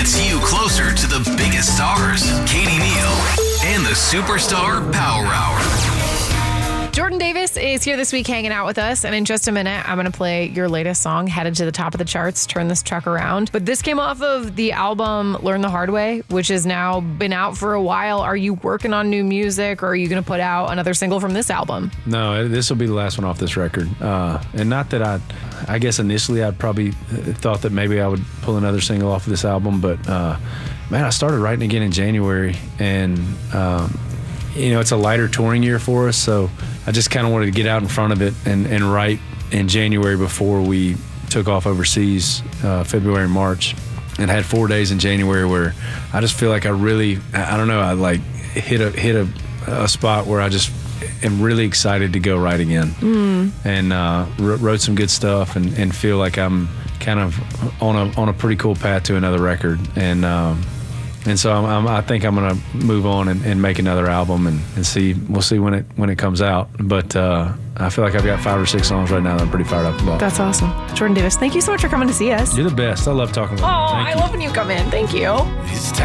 gets you closer to the biggest stars, Katie Neal, and the Superstar Power Hour. Jordan Davis is here this week hanging out with us, and in just a minute, I'm going to play your latest song, headed to the top of the charts, Turn This Truck Around. But this came off of the album Learn the Hard Way, which has now been out for a while. Are you working on new music, or are you going to put out another single from this album? No, this will be the last one off this record. And not that I guess initially I'd probably thought that maybe I would pull another single off of this album, but man, I started writing again in January, and it's a lighter touring year for us, so I just kind of wanted to get out in front of it and write in January before we took off overseas, February and March, and had 4 days in January where I just feel like I like hit a spot where I just am really excited to go write again, and wrote some good stuff and feel like I'm kind of on a pretty cool path to another record, and so I think I'm gonna move on and make another album and see. We'll see when it comes out. But I feel like I've got 5 or 6 songs right now that I'm pretty fired up about. That's awesome. Jordan Davis, thank you so much for coming to see us. You're the best. I love talking about you. I love when you come in. Thank you.